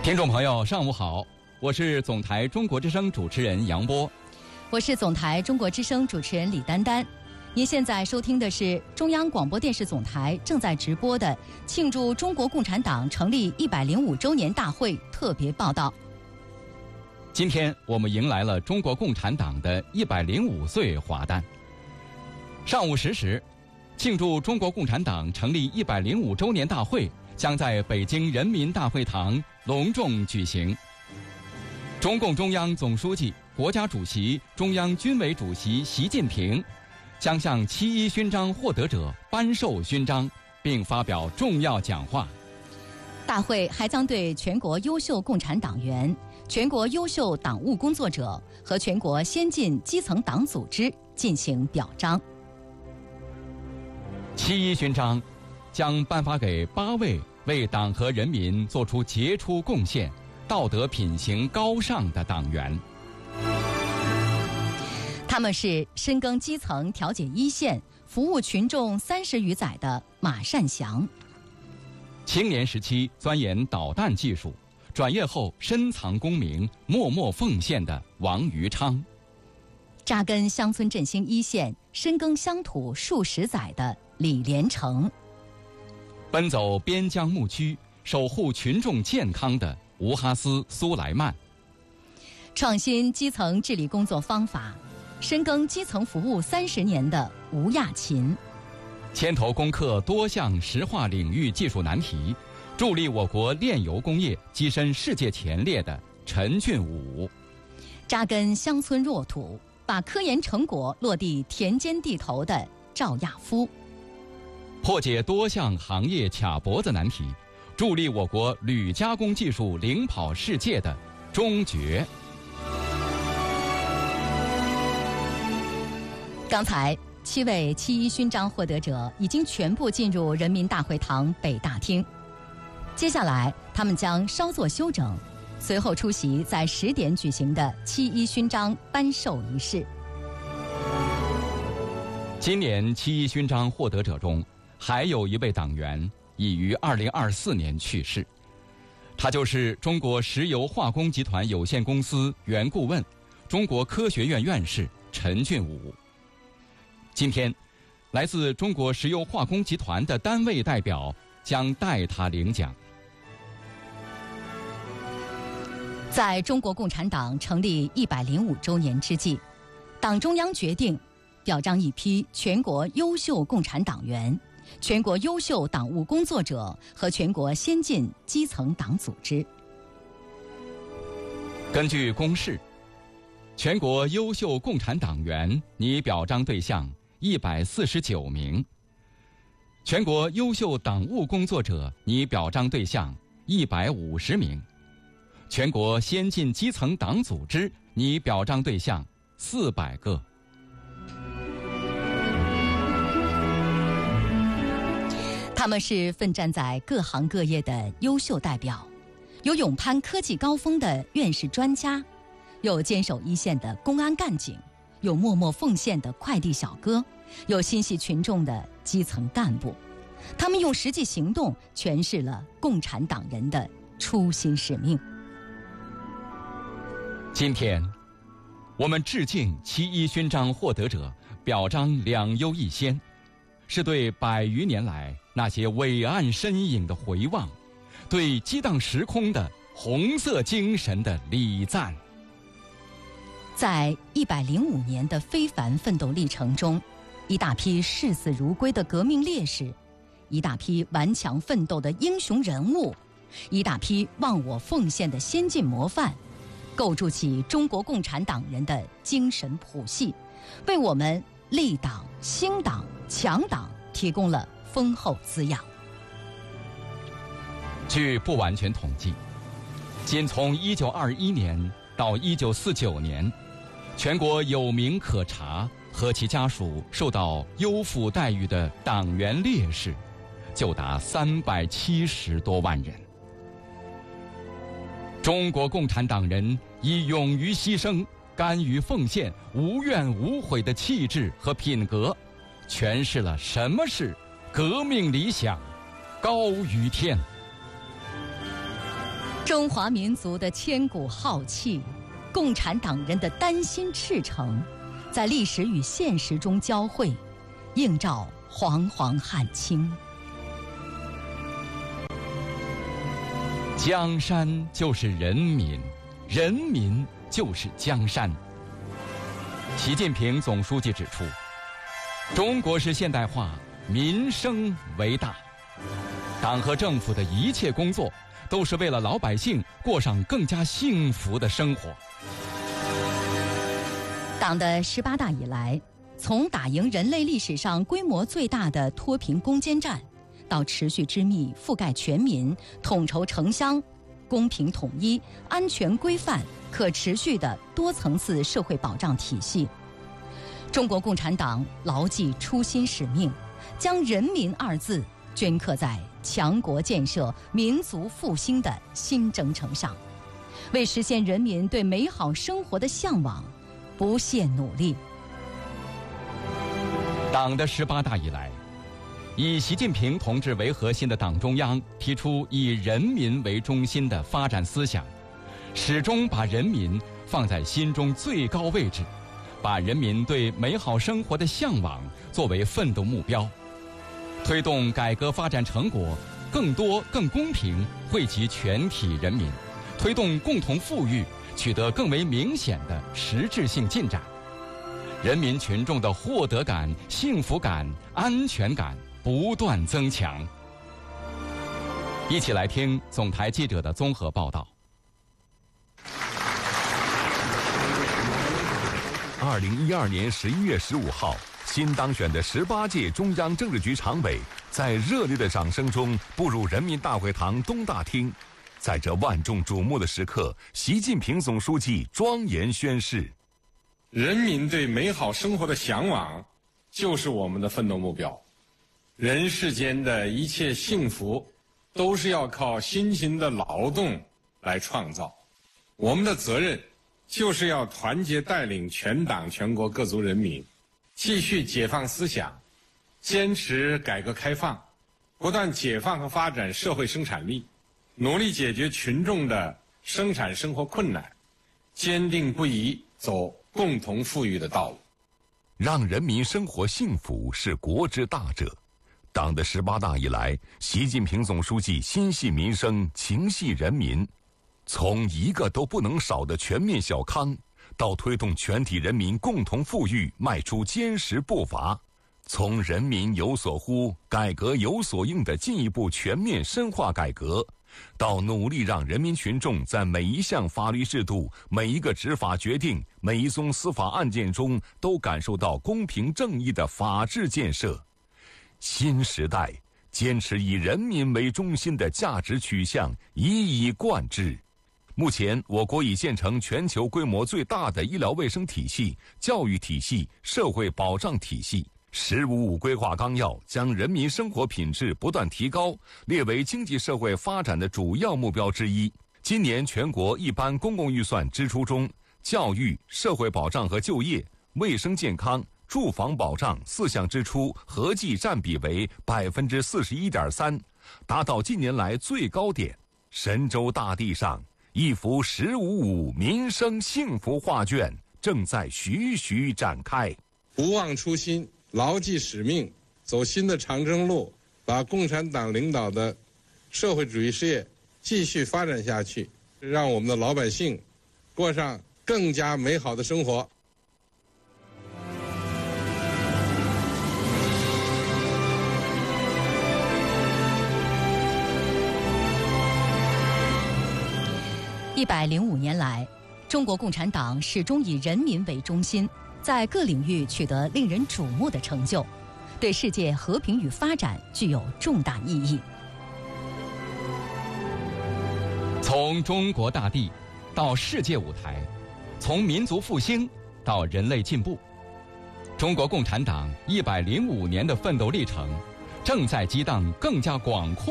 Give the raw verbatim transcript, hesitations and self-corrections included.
听众朋友上午好，我是总台中国之声主持人杨波。 我是总台中国之声主持人李丹丹。您现在收听的是中央广播电视总台正在直播的庆祝中国共产党成立一百零五周年大会特别报道。 今天我们迎来了中国共产党的一百零五岁华诞。上午十时，庆祝中国共产党成立一百零五周年大会将在北京人民大会堂隆重举行。中共中央总书记、国家主席、中央军委主席习近平将向七一勋章获得者颁授勋章，并发表重要讲话。 大会还将对全国优秀共产党员、全国优秀党务工作者和全国先进基层党组织进行表彰。 七一勋章将颁发给八位为党和人民做出杰出贡献、道德品行高尚的党员。 他们是深耕基层、调解一线、服务群众三十余载的马善祥； 青年时期钻研导弹技术，转业后深藏功名、默默奉献的王余昌； 扎根乡村振兴一线、深耕乡土数十载的李连成； 奔走边疆牧区、守护群众健康的吴哈斯苏莱曼； 创新基层治理工作方法，深耕基层服务三十年的吴亚勤； 牵头攻克多项石化领域技术难题，助力我国炼油工业跻身世界前列的陈俊武； 扎根乡村弱土，把科研成果落地田间地头的赵亚夫； 破解多项行业卡脖子难题，助力我国铝加工技术领跑世界的钟觉。 刚才七位七一勋章获得者已经全部进入人民大会堂北大厅，接下来他们将稍作休整，随后出席在十点举行的七一勋章颁授仪式。 今年七一勋章获得者中，还有一位党员已于二零二四年去世，他就是中国石油化工集团有限公司原顾问、中国科学院院士陈俊武。今天，来自中国石油化工集团的单位代表将代他领奖。 在中国共产党成立一百零五周年之际，党中央决定表彰一批全国优秀共产党员、全国优秀党务工作者和全国先进基层党组织。 根据公示，全国优秀共产党员拟表彰对象一百四十九名，全国优秀党务工作者拟表彰对象一百五十名，全国先进基层党组织拟表彰对象四百个。 他们是奋战在各行各业的优秀代表，有勇攀科技高峰的院士专家，有坚守一线的公安干警，有默默奉献的快递小哥，有心系群众的基层干部。他们用实际行动诠释了共产党人的初心使命。 今天，我们致敬七一勋章获得者，表彰两优一先，是对百余年来那些伟岸身影的回望，对激荡时空的红色精神的礼赞。 在一百零五年的非凡奋斗历程中，一大批视死如归的革命烈士，一大批顽强奋斗的英雄人物，一大批忘我奉献的先进模范，构筑起中国共产党人的精神谱系，为我们立党、兴党、强党提供了丰厚滋养。 据不完全统计，仅从一九二一年到一九四九年，全国有名可查和其家属受到优抚待遇的党员烈士，就达三百七十多万人。中国共产党人以勇于牺牲、甘于奉献、无怨无悔的气质和品格，诠释了什么是革命理想高于天。 中华民族的千古浩气，共产党人的丹心赤诚，在历史与现实中交汇，映照煌煌汉卿。 江山就是人民，人民就是江山。习近平总书记指出，中国式现代化民生为大，党和政府的一切工作都是为了老百姓过上更加幸福的生活。 党的十八大以来，从打赢人类历史上规模最大的脱贫攻坚战，到持续织密覆盖全民、统筹城乡、公平统一、安全规范、可持续的多层次社会保障体系，中国共产党牢记初心使命，将人民二字镌刻在强国建设、民族复兴的新征程上，为实现人民对美好生活的向往不懈努力。 党的十八大以来，以习近平同志为核心的党中央提出以人民为中心的发展思想，始终把人民放在心中最高位置，把人民对美好生活的向往作为奋斗目标，推动改革发展成果更多更公平惠及全体人民，推动共同富裕取得更为明显的实质性进展，人民群众的获得感、幸福感、安全感不断增强。一起来听总台记者的综合报道。 二零一二年十一月十五号，新当选的十八届中央政治局常委在热烈的掌声中步入人民大会堂东大厅。在这万众瞩目的时刻，习近平总书记庄严宣誓： 人民对美好生活的向往就是我们的奋斗目标，人世间的一切幸福都是要靠辛勤的劳动来创造。我们的责任就是要团结带领全党全国各族人民，继续解放思想，坚持改革开放，不断解放和发展社会生产力，努力解决群众的生产生活困难，坚定不移走共同富裕的道路。 让人民生活幸福是国之大者。党的十八大以来，习近平总书记心系民生，情系人民，从一个都不能少的全面小康，到推动全体人民共同富裕迈出坚实步伐，从人民有所呼、改革有所应的进一步全面深化改革，到努力让人民群众在每一项法律制度、每一个执法决定、每一宗司法案件中都感受到公平正义的法治建设。新时代坚持以人民为中心的价值取向一以贯之。目前，我国已建成全球规模最大的医疗卫生体系、教育体系、社会保障体系。十五五规划纲要将人民生活品质不断提高列为经济社会发展的主要目标之一。今年全国一般公共预算支出中，教育、社会保障和就业、卫生健康、住房保障四项支出合计占比为百分之四十一点三，达到近年来最高点。神州大地上，一幅十五五民生幸福画卷正在徐徐展开。 不忘初心，牢记使命，走新的长征路，把共产党领导的社会主义事业继续发展下去，让我们的老百姓过上更加美好的生活。 一百零五年来，中国共产党始终以人民为中心，在各领域取得令人瞩目的成就，对世界和平与发展具有重大意义。 从中国大地到世界舞台，从民族复兴到人类进步，中国共产党一百零五年的奋斗历程，正在激荡更加广阔